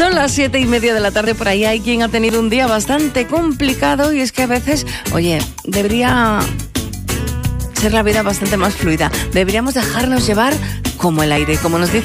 Son las 7:30 de la tarde, por ahí hay quien ha tenido un día bastante complicado y es que a veces, oye, debería ser la vida bastante más fluida. Deberíamos dejarnos llevar como el aire, como nos dice